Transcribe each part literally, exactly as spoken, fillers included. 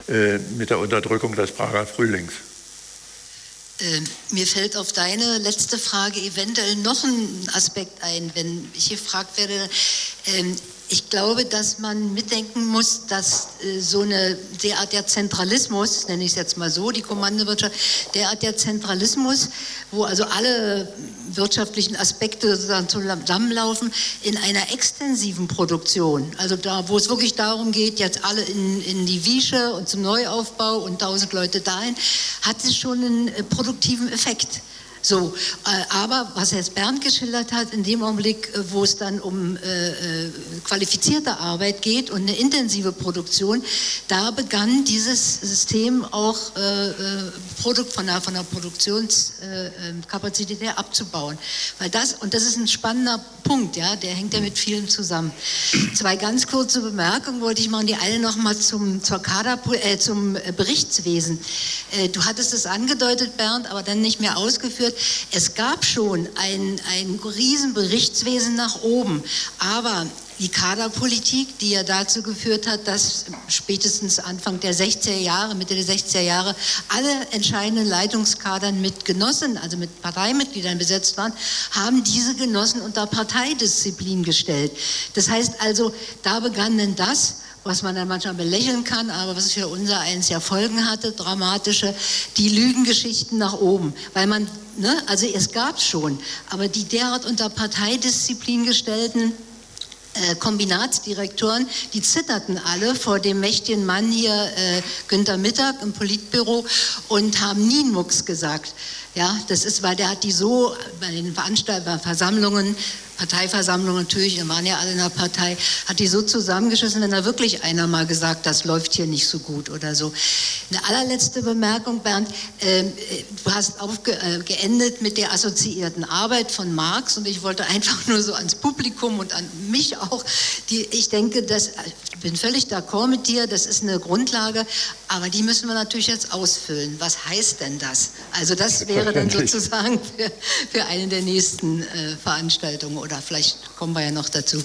äh, mit der Unterdrückung des Prager Frühlings. Äh, mir fällt auf deine letzte Frage eventuell noch ein Aspekt ein, wenn ich gefragt werde. Ähm, ich glaube, dass man mitdenken muss, dass äh, so eine derart der Zentralismus, nenne ich es jetzt mal so, die Kommandowirtschaft, derart der Zentralismus, wo also alle wirtschaftlichen Aspekte sozusagen zusammenlaufen, in einer extensiven Produktion, also da, wo es wirklich darum geht, jetzt alle in, in die Wiesche und zum Neuaufbau und tausend Leute dahin, hat es schon einen äh, produktiven Effekt. So, äh, aber was jetzt Bernd geschildert hat, in dem Augenblick, äh, wo es dann um äh, äh, qualifizierte Arbeit geht und eine intensive Produktion, da begann dieses System auch äh, äh, Produkt von der, von der Produktionskapazität her abzubauen. Weil das, und das ist ein spannender Punkt, ja, der hängt ja mit vielen zusammen. Zwei ganz kurze Bemerkungen wollte ich machen. Die eine nochmal zum, zur Kader, äh, zum Berichtswesen. Äh, du hattest es angedeutet, Bernd, aber dann nicht mehr ausgeführt. Es gab schon ein, ein riesen Berichtswesen nach oben, aber die Kaderpolitik, die ja dazu geführt hat, dass spätestens Anfang der sechziger Jahre, Mitte der sechziger Jahre, alle entscheidenden Leitungskadern mit Genossen, also mit Parteimitgliedern besetzt waren, haben diese Genossen unter Parteidisziplin gestellt. Das heißt also, da begann denn das, was man dann manchmal belächeln kann, aber was für unser eins ja Folgen hatte, dramatische, die Lügengeschichten nach oben. Weil man, ne, also es gab schon, aber die derart unter Parteidisziplin gestellten Äh, Kombinatsdirektoren, die zitterten alle vor dem mächtigen Mann hier, äh, Günther Mittag im Politbüro, und haben nie einen Mucks gesagt. Ja, das ist, weil der hat die so bei den Veranstaltungen, Versammlungen, Parteiversammlungen natürlich, da waren ja alle in der Partei, hat die so zusammengeschissen, wenn da wirklich einer mal gesagt, das läuft hier nicht so gut oder so. Eine allerletzte Bemerkung, Bernd, äh, du hast aufge, äh, geendet mit der assoziierten Arbeit von Marx, und ich wollte einfach nur so ans Publikum und an mich auch, die, ich denke, dass, ich bin völlig d'accord mit dir, das ist eine Grundlage, aber die müssen wir natürlich jetzt ausfüllen. Was heißt denn das? Also das wäre dann sozusagen für, für eine der nächsten äh, Veranstaltungen, oder vielleicht kommen wir ja noch dazu.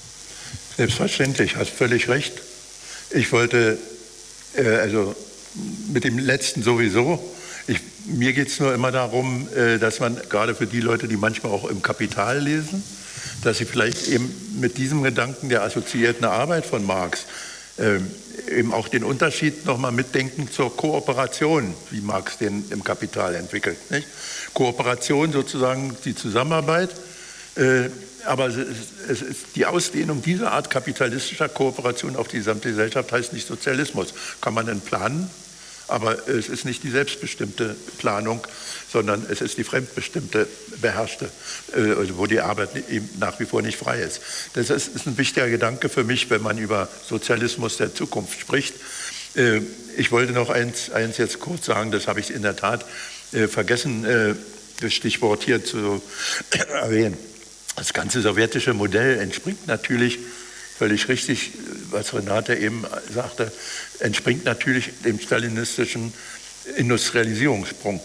Selbstverständlich, hast völlig recht. Ich wollte, äh, also mit dem letzten sowieso, ich, mir geht es nur immer darum, äh, dass man gerade für die Leute, die manchmal auch im Kapital lesen, dass sie vielleicht eben mit diesem Gedanken der assoziierten Arbeit von Marx äh, eben auch den Unterschied nochmal mitdenken zur Kooperation, wie Marx den im Kapital entwickelt. Nicht? Kooperation sozusagen die Zusammenarbeit, äh, aber es ist, es ist die Ausdehnung dieser Art kapitalistischer Kooperation auf die gesamte Gesellschaft heißt nicht Sozialismus. Kann man denn planen? Aber es ist nicht die selbstbestimmte Planung, sondern es ist die fremdbestimmte, beherrschte, äh, wo die Arbeit eben nach wie vor nicht frei ist. Das ist, ist ein wichtiger Gedanke für mich, wenn man über Sozialismus der Zukunft spricht. Äh, ich wollte noch eins, eins jetzt kurz sagen, das habe ich in der Tat äh, vergessen, äh, das Stichwort hier zu erwähnen. Das ganze sowjetische Modell entspringt natürlich, völlig richtig, was Renate eben sagte, entspringt natürlich dem stalinistischen Industrialisierungssprung.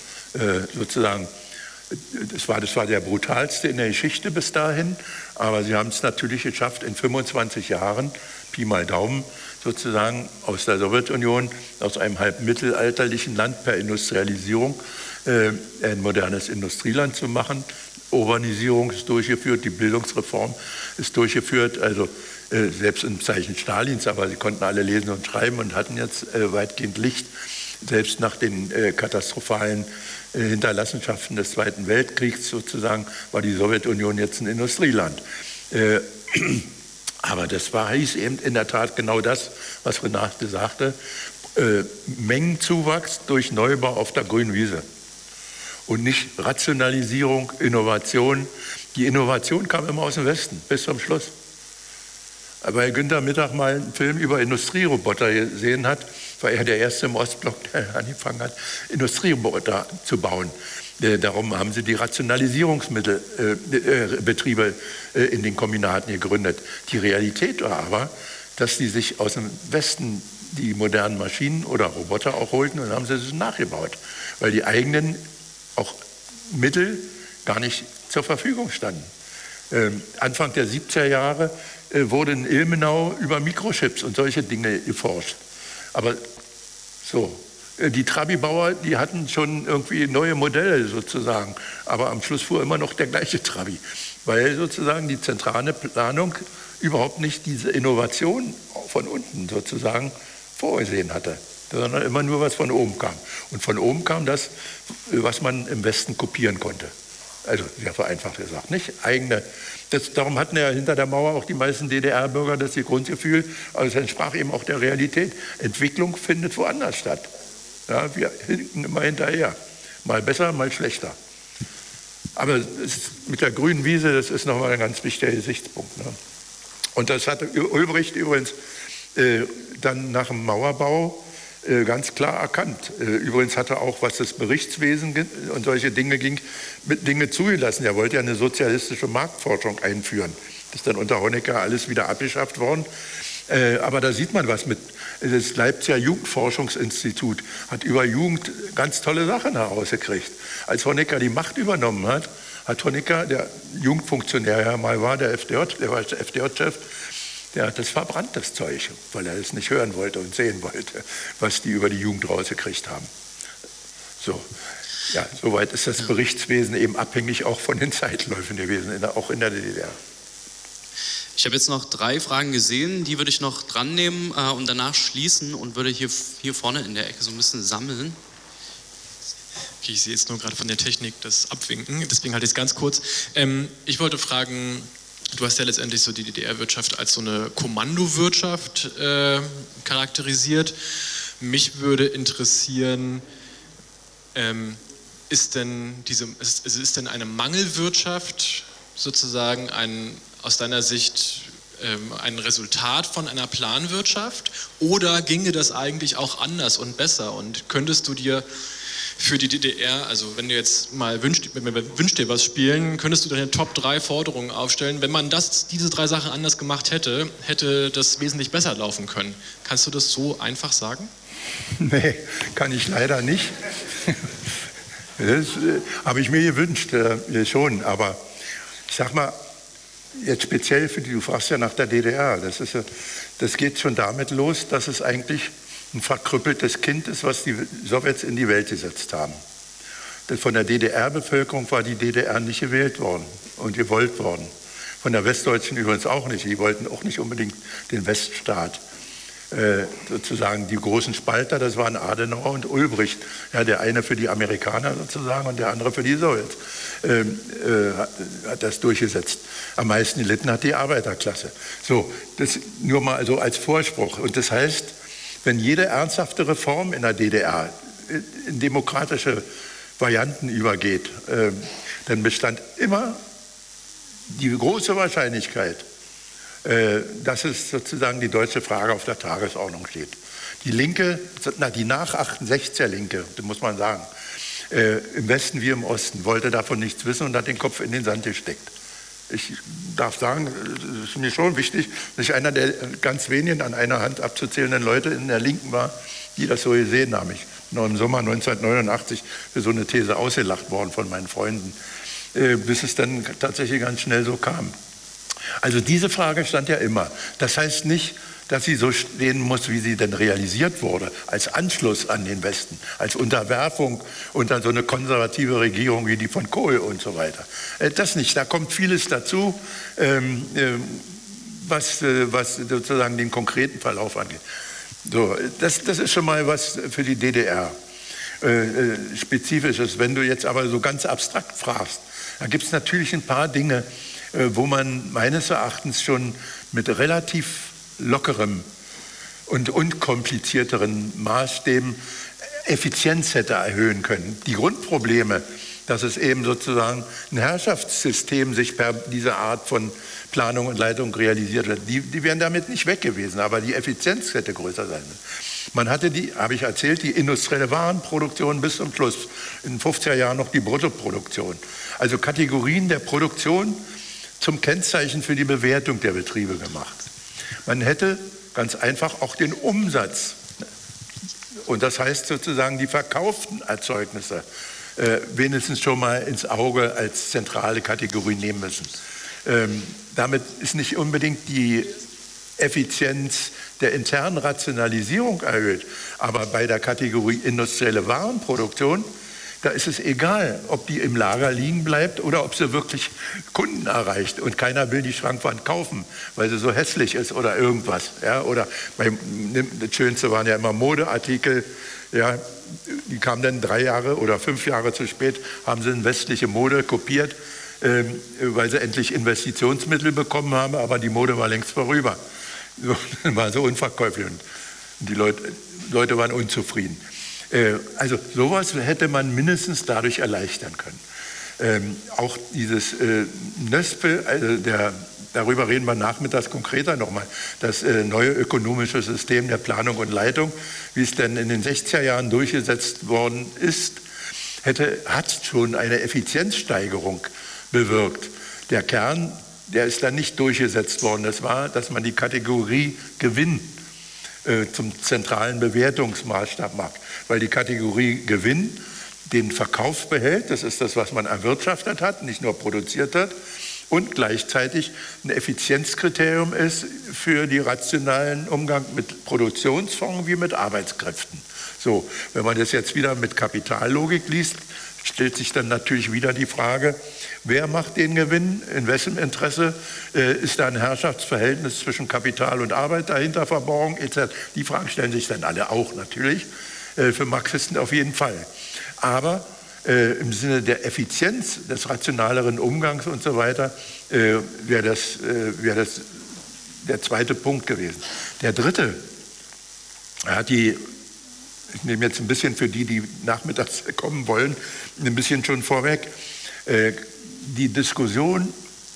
Äh, sozusagen, das war, das war der brutalste in der Geschichte bis dahin, aber sie haben es natürlich geschafft, in fünfundzwanzig Jahren, Pi mal Daumen, sozusagen aus der Sowjetunion, aus einem halb mittelalterlichen Land per Industrialisierung äh, ein modernes Industrieland zu machen. Urbanisierung ist durchgeführt, die Bildungsreform ist durchgeführt, also äh, selbst im Zeichen Stalins, aber sie konnten alle lesen und schreiben und hatten jetzt äh, weitgehend Licht, selbst nach den äh, katastrophalen äh, Hinterlassenschaften des Zweiten Weltkriegs sozusagen, war die Sowjetunion jetzt ein Industrieland. Äh, aber das war, hieß eben in der Tat genau das, was Renate sagte, äh, Mengenzuwachs durch Neubau auf der grünen Wiese. Und nicht Rationalisierung, Innovation. Die Innovation kam immer aus dem Westen, bis zum Schluss. Weil Günther Mittag mal einen Film über Industrieroboter gesehen hat, war er der Erste im Ostblock, der angefangen hat, Industrieroboter zu bauen. Äh, darum haben sie die Rationalisierungsmittelbetriebe äh, äh, in den Kombinaten gegründet. Die Realität war aber, dass die sich aus dem Westen die modernen Maschinen oder Roboter auch holten und haben sie es nachgebaut, weil die eigenen auch Mittel gar nicht zur Verfügung standen. Ähm, Anfang der siebziger Jahre äh, wurde in Ilmenau über Mikrochips und solche Dinge geforscht. Aber so, die Trabi-Bauer, die hatten schon irgendwie neue Modelle sozusagen, aber am Schluss fuhr immer noch der gleiche Trabi, weil sozusagen die zentrale Planung überhaupt nicht diese Innovation von unten sozusagen vorgesehen hatte, sondern immer nur was von oben kam. Und von oben kam das, was man im Westen kopieren konnte. Also sehr vereinfacht gesagt, nicht? Eigene. Das, darum hatten ja hinter der Mauer auch die meisten D D R-Bürger das Grundgefühl, also es entsprach eben auch der Realität. Entwicklung findet woanders statt. Ja, wir hinken immer hinterher. Mal besser, mal schlechter. Aber es, mit der grünen Wiese, das ist nochmal ein ganz wichtiger Gesichtspunkt. Ne? Und das hatte Ulbricht übrigens äh, dann nach dem Mauerbau äh, ganz klar erkannt. Äh, übrigens hat er auch, was das Berichtswesen und solche Dinge ging, mit Dinge zugelassen. Er wollte ja eine sozialistische Marktforschung einführen. Das ist dann unter Honecker alles wieder abgeschafft worden. Äh, aber da sieht man was mit. Das Leipziger Jugendforschungsinstitut hat über Jugend ganz tolle Sachen herausgekriegt. Als Honecker die Macht übernommen hat, hat Honecker, der Jugendfunktionär ja mal war, der F D J, der war der F D J-Chef, der hat das verbrannt, das Zeug, weil er es nicht hören wollte und sehen wollte, was die über die Jugend rausgekriegt haben. So, ja, soweit ist das Berichtswesen eben abhängig auch von den Zeitläufen gewesen, in der, auch in der D D R. Ich habe jetzt noch drei Fragen gesehen, die würde ich noch dran nehmen äh, und danach schließen und würde hier, hier vorne in der Ecke so ein bisschen sammeln. Okay, ich sehe jetzt nur gerade von der Technik das Abwinken, deswegen halte ich es ganz kurz. Ähm, ich wollte fragen, du hast ja letztendlich so die D D R-Wirtschaft als so eine Kommandowirtschaft äh, charakterisiert. Mich würde interessieren, ähm, ist denn diese, ist, ist denn eine Mangelwirtschaft sozusagen ein, aus deiner Sicht ähm, ein Resultat von einer Planwirtschaft, oder ginge das eigentlich auch anders und besser? Und könntest du dir für die D D R, also wenn du jetzt mal wünscht, wenn wir wünscht dir was spielen, könntest du deine Top drei Forderungen aufstellen? Wenn man das, diese drei Sachen anders gemacht hätte, hätte das wesentlich besser laufen können. Kannst du das so einfach sagen? Nee, kann ich leider nicht. Das äh, habe ich mir gewünscht, äh, schon. Aber ich sag mal, jetzt speziell für die, du fragst ja nach der D D R, das, ist, das geht schon damit los, dass es eigentlich ein verkrüppeltes Kind ist, was die Sowjets in die Welt gesetzt haben. Denn von der D D R-Bevölkerung war die D D R nicht gewählt worden und gewollt worden. Von der Westdeutschen übrigens auch nicht. Die wollten auch nicht unbedingt den Weststaat. Äh, sozusagen die großen Spalter, das waren Adenauer und Ulbricht. Ja, der eine für die Amerikaner sozusagen und der andere für die Sowjets. Ähm, äh, hat, hat das durchgesetzt. Am meisten gelitten hat die Arbeiterklasse. So, das nur mal so als Vorspruch. Und das heißt, wenn jede ernsthafte Reform in der D D R in demokratische Varianten übergeht, äh, dann bestand immer die große Wahrscheinlichkeit, äh, dass es sozusagen die deutsche Frage auf der Tagesordnung steht. Die Linke, na, die nach achtundsechziger Linke, das muss man sagen, äh, im Westen wie im Osten, wollte davon nichts wissen und hat den Kopf in den Sand gesteckt. Ich darf sagen, es ist mir schon wichtig, dass ich einer der ganz wenigen an einer Hand abzuzählenden Leute in der Linken war, die das so gesehen haben. Ich bin noch im Sommer neunzehnhundertneunundachtzig für so eine These ausgelacht worden von meinen Freunden, bis es dann tatsächlich ganz schnell so kam. Also diese Frage stand ja immer. Das heißt nicht, dass sie so stehen muss, wie sie denn realisiert wurde, als Anschluss an den Westen, als Unterwerfung unter so eine konservative Regierung wie die von Kohl und so weiter. Das nicht, da kommt vieles dazu, was, was sozusagen den konkreten Verlauf angeht. So, das, das ist schon mal was für die D D R. Äh, Spezifisches. Wenn du jetzt aber so ganz abstrakt fragst, da gibt es natürlich ein paar Dinge, äh, wo man meines Erachtens schon mit relativ lockerem und unkomplizierteren Maßstäben Effizienz hätte erhöhen können. Die Grundprobleme, dass es eben sozusagen ein Herrschaftssystem sich per diese Art von Planung und Leitung realisiert hat, die, die wären damit nicht weg gewesen, aber die Effizienz hätte größer sein müssen. Man hatte die, habe ich erzählt, die industrielle Warenproduktion bis zum Schluss, in den fünfziger Jahren noch die Bruttoproduktion. Also Kategorien der Produktion zum Kennzeichen für die Bewertung der Betriebe gemacht. Man hätte ganz einfach auch den Umsatz, und das heißt sozusagen die verkauften Erzeugnisse, äh, wenigstens schon mal ins Auge als zentrale Kategorie nehmen müssen. Ähm, damit ist nicht unbedingt die Effizienz der internen Rationalisierung erhöht. Aber bei der Kategorie industrielle Warenproduktion, da ist es egal, ob die im Lager liegen bleibt oder ob sie wirklich Kunden erreicht. Und keiner will die Schrankwand kaufen, weil sie so hässlich ist oder irgendwas. Ja, oder beim, das Schönste waren ja immer Modeartikel. Ja, die kamen dann drei Jahre oder fünf Jahre zu spät, haben sie in westliche Mode kopiert, äh, weil sie endlich Investitionsmittel bekommen haben, aber die Mode war längst vorüber. So, war so unverkäuflich und die Leute, Leute waren unzufrieden. Also sowas hätte man mindestens dadurch erleichtern können. Ähm, auch dieses äh, NÖSPE, also der, darüber reden wir nachmittags konkreter nochmal, das äh, neue ökonomische System der Planung und Leitung, wie es denn in den sechziger Jahren durchgesetzt worden ist, hätte, hat schon eine Effizienzsteigerung bewirkt. Der Kern, der ist dann nicht durchgesetzt worden. Das war, dass man die Kategorie Gewinn zum zentralen Bewertungsmaßstab macht, weil die Kategorie Gewinn den Verkauf behält, das ist das, was man erwirtschaftet hat, nicht nur produziert hat, und gleichzeitig ein Effizienzkriterium ist für den rationalen Umgang mit Produktionsfonds wie mit Arbeitskräften. So, wenn man das jetzt wieder mit Kapitallogik liest, stellt sich dann natürlich wieder die Frage, wer macht den Gewinn, in wessen Interesse, äh, ist da ein Herrschaftsverhältnis zwischen Kapital und Arbeit dahinter verborgen, et cetera. Die Fragen stellen sich dann alle auch natürlich, äh, für Marxisten auf jeden Fall. Aber äh, im Sinne der Effizienz, des rationaleren Umgangs und so weiter, äh, wäre das, äh, wär das der zweite Punkt gewesen. Der dritte, er hat die Ich nehme jetzt ein bisschen für die, die nachmittags kommen wollen, ein bisschen schon vorweg. Die Diskussion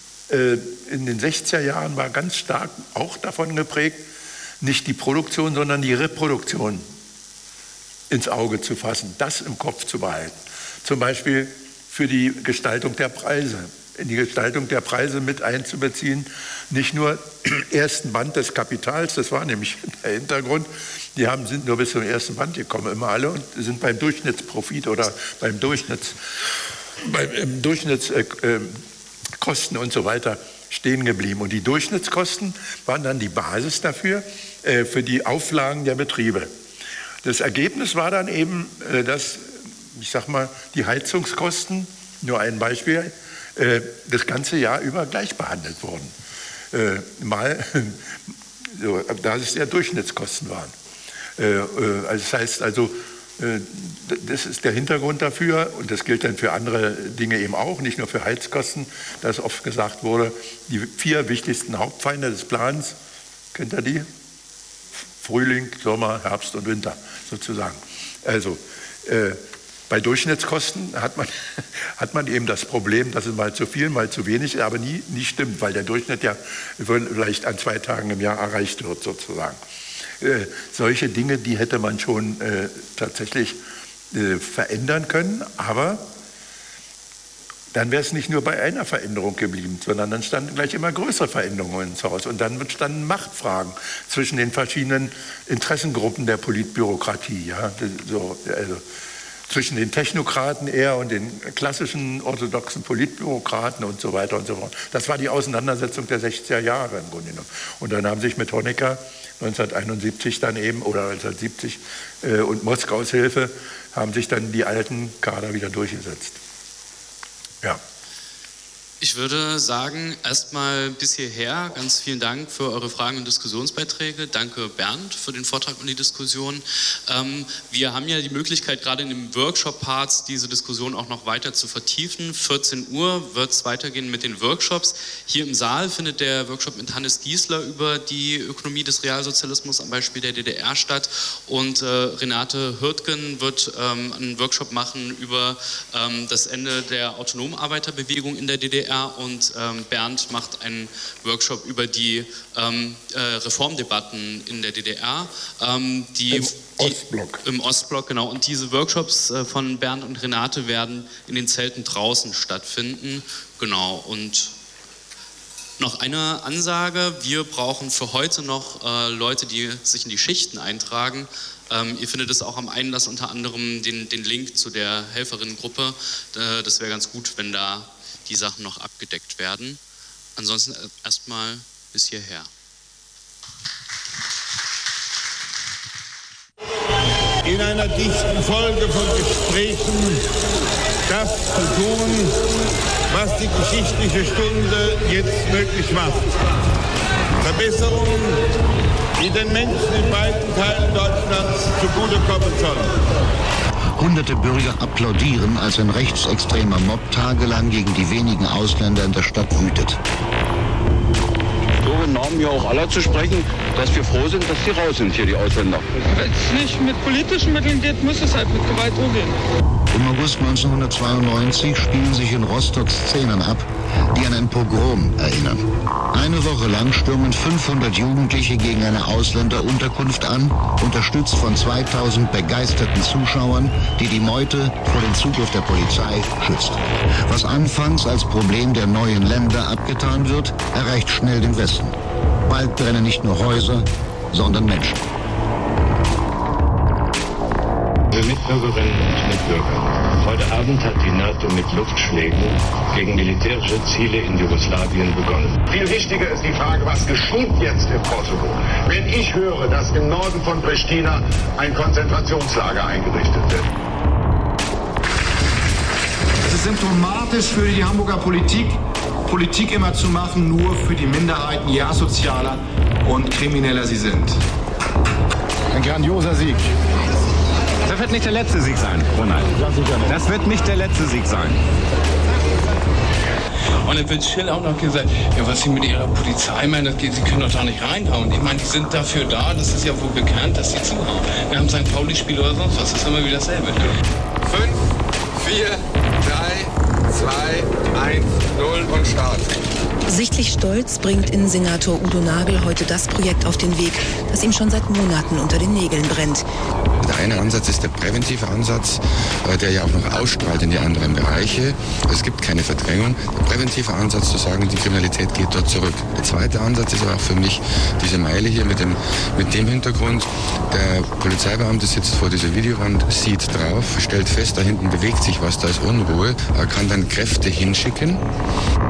in den sechziger Jahren war ganz stark auch davon geprägt, nicht die Produktion, sondern die Reproduktion ins Auge zu fassen, das im Kopf zu behalten. Zum Beispiel für die Gestaltung der Preise. In die Gestaltung der Preise mit einzubeziehen, nicht nur im ersten Band des Kapitals, das war nämlich der Hintergrund, die haben, sind nur bis zum ersten Band gekommen, immer alle, und sind beim Durchschnittsprofit oder beim Durchschnitts, beim Durchschnittskosten äh, und so weiter stehen geblieben. Und die Durchschnittskosten waren dann die Basis dafür, äh, für die Auflagen der Betriebe. Das Ergebnis war dann eben, äh, dass, ich sag mal, die Heizungskosten, nur ein Beispiel, das ganze Jahr über gleich behandelt wurden. Äh, mal, so, da es ja Durchschnittskosten waren. Äh, äh, also das heißt also, äh, das ist der Hintergrund dafür, und das gilt dann für andere Dinge eben auch, nicht nur für Heizkosten, dass oft gesagt wurde, die vier wichtigsten Hauptfeinde des Plans, kennt ihr die? Frühling, Sommer, Herbst und Winter sozusagen. Also, äh, bei Durchschnittskosten hat man, hat man eben das Problem, dass es mal zu viel, mal zu wenig, aber nie, nie stimmt, weil der Durchschnitt ja vielleicht an zwei Tagen im Jahr erreicht wird sozusagen. Äh, solche Dinge, die hätte man schon äh, tatsächlich äh, verändern können, aber dann wäre es nicht nur bei einer Veränderung geblieben, sondern dann standen gleich immer größere Veränderungen ins Haus. Und dann standen Machtfragen zwischen den verschiedenen Interessengruppen der Politbürokratie. Ja? So, also, zwischen den Technokraten eher und den klassischen orthodoxen Politbürokraten und so weiter und so fort. Das war die Auseinandersetzung der sechziger Jahre im Grunde genommen. Und dann haben sich mit Honecker neunzehnhunderteinundsiebzig dann eben, oder neunzehnhundertsiebzig äh, und Moskaus Hilfe, haben sich dann die alten Kader wieder durchgesetzt. Ja. Ich würde sagen, erstmal bis hierher. Ganz vielen Dank für eure Fragen und Diskussionsbeiträge. Danke Bernd für den Vortrag und die Diskussion. Ähm, wir haben ja die Möglichkeit, gerade in den Workshop-Parts diese Diskussion auch noch weiter zu vertiefen. vierzehn Uhr wird es weitergehen mit den Workshops. Hier im Saal findet der Workshop mit Hannes Giesler über die Ökonomie des Realsozialismus am Beispiel der D D R statt. Und äh, Renate Hürtgen wird ähm, einen Workshop machen über ähm, das Ende der autonomen Arbeiterbewegung in der D D R. Und ähm, Bernd macht einen Workshop über die ähm, äh, Reformdebatten in der D D R. Ähm, die, Im Ostblock. Die, Im Ostblock, genau. Und diese Workshops äh, von Bernd und Renate werden in den Zelten draußen stattfinden. Genau. Und noch eine Ansage. Wir brauchen für heute noch äh, Leute, die sich in die Schichten eintragen. Ähm, ihr findet es auch am Einlass unter anderem den, den Link zu der Helferinnengruppe. Äh, das wäre ganz gut, wenn da die Sachen noch abgedeckt werden. Ansonsten erstmal bis hierher. in einer dichten Folge von Gesprächen das zu tun, was die geschichtliche Stunde jetzt möglich macht. Verbesserungen, die den Menschen in weiten Teilen Deutschlands zugutekommen sollen. Hunderte Bürger applaudieren, als ein rechtsextremer Mob tagelang gegen die wenigen Ausländer in der Stadt wütet. So im Namen ja auch aller zu sprechen, dass wir froh sind, dass sie raus sind hier, die Ausländer. Wenn es nicht mit politischen Mitteln geht, muss es halt mit Gewalt umgehen. Im August neunzehnhundertzweiundneunzig spielen sich in Rostock Szenen ab, die an ein Pogrom erinnern. Eine Woche lang stürmen fünfhundert Jugendliche gegen eine Ausländerunterkunft an, unterstützt von zweitausend begeisterten Zuschauern, die die Meute vor dem Zugriff der Polizei schützt. Was anfangs als Problem der neuen Länder abgetan wird, erreicht schnell den Westen. Bald brennen nicht nur Häuser, sondern Menschen. Liebe Mitbürgerinnen und Mitbürger, heute Abend hat die NATO mit Luftschlägen gegen militärische Ziele in Jugoslawien begonnen. Viel wichtiger ist die Frage, was geschieht jetzt im Kosovo? Wenn ich höre, dass im Norden von Pristina ein Konzentrationslager eingerichtet wird. Es ist symptomatisch für die Hamburger Politik, Politik immer zu machen, nur für die Minderheiten, je asozialer und krimineller sie sind. Ein grandioser Sieg. Das wird nicht der letzte Sieg sein, Ronald. Das wird nicht der letzte Sieg sein. Und dann wird Schill auch noch gesagt, ja, was sie mit ihrer Polizei meinen, das geht, sie können doch da nicht reinhauen. Ich meine, die sind dafür da, das ist ja wohl bekannt, dass sie zuhauen. Wir haben Sankt Pauli-Spiel oder sonst was, das ist immer wieder dasselbe. Fünf, vier, drei, zwei, eins, null und Start. Sichtlich stolz bringt Innensenator Udo Nagel heute das Projekt auf den Weg, das ihm schon seit Monaten unter den Nägeln brennt. Der eine Ansatz ist der präventive Ansatz, der ja auch noch ausstrahlt in die anderen Bereiche. Es gibt keine Verdrängung. Der präventive Ansatz zu sagen, die Kriminalität geht dort zurück. Der zweite Ansatz ist aber auch für mich diese Meile hier mit dem, mit dem Hintergrund. Der Polizeibeamte sitzt vor dieser Videowand, sieht drauf, stellt fest, da hinten bewegt sich was, da ist Unruhe, kann dann Kräfte hinschicken.